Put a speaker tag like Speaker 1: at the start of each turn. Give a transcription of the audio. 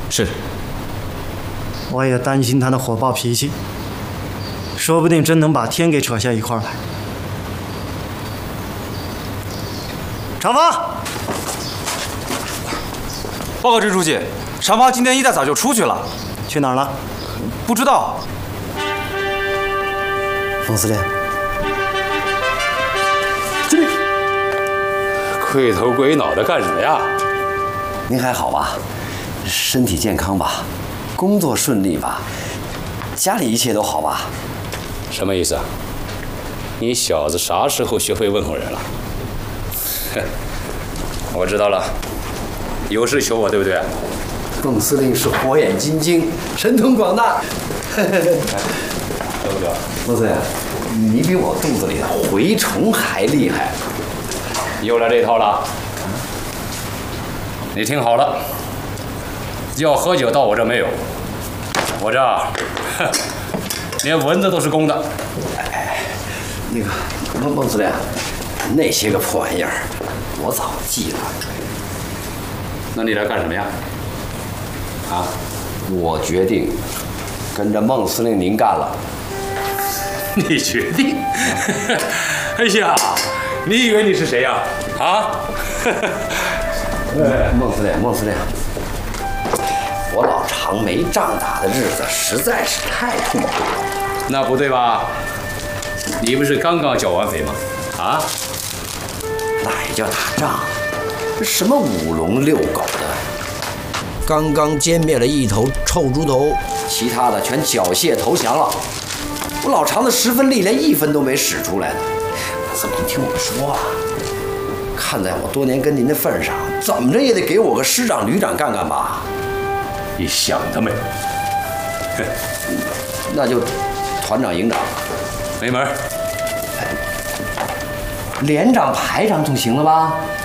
Speaker 1: 是。
Speaker 2: 我也担心他的火爆脾气，说不定真能把天给扯下一块来。长发，
Speaker 1: 报告支书记，长发今天一大早就出去了。
Speaker 2: 去哪儿了？
Speaker 1: 不知道。
Speaker 2: 冯司令，
Speaker 3: 这灰头鬼脑的干什么呀？
Speaker 4: 您还好吧？身体健康吧？工作顺利吧？家里一切都好吧？
Speaker 3: 什么意思啊？你小子啥时候学会问候人了？我知道了，有事求我，对不对？
Speaker 4: 孟司令是火眼金睛，神通广大。
Speaker 3: 对不对？
Speaker 4: 孟司令，你比我肚子里的蛔虫还厉害。
Speaker 3: 又来这一套了。你听好了，要喝酒到我这没有，我这儿连蚊子都是公的。
Speaker 4: 那个孟司令，那些个破玩意儿，我早记了。
Speaker 3: 那你来干什么呀？啊？
Speaker 4: 我决定跟着孟司令您干了。
Speaker 3: 你决定？哎呀，你以为你是谁呀？啊？
Speaker 4: 孟司令，我老常没仗打的日子实在是太痛苦了。
Speaker 3: 那不对吧？你不是刚刚剿完匪吗？啊？
Speaker 4: 那也叫打仗？什么舞龙遛狗的？刚刚歼灭了一头臭猪头，其他的全缴械投降了。我老常的10分力连1分都没使出来呢。司令，您听我说啊，看在我多年跟您的份上，怎么着也得给我个师长、旅长干干吧？
Speaker 3: 你想得美！
Speaker 4: 那就团长、营长，
Speaker 3: 没门。
Speaker 4: 连长、排长总行了吧？